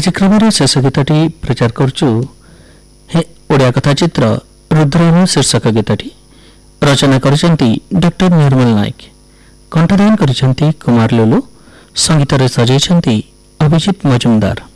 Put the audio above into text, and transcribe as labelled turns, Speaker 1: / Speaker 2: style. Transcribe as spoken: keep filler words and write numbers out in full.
Speaker 1: କାର୍ଯ୍ୟକ୍ରମର ଶେଷ ଗୀତଟି ପ୍ରଚାର କରୁଛୁ ଓଡ଼ିଆ କଥାଚିତ୍ର ରୁଦ୍ରମ ଶୀର୍ଷକ ଗୀତଟି ରଚନା କରିଛନ୍ତି ଡକ୍ଟର ନିର୍ମଳ ନାୟକ, କଣ୍ଠଦାନ କରିଛନ୍ତି କୁମାର ଲୁଲୁ, ସଙ୍ଗୀତରେ ସଜାଇଛନ୍ତି ଅଭିଜିତ ମଜୁମଦାର।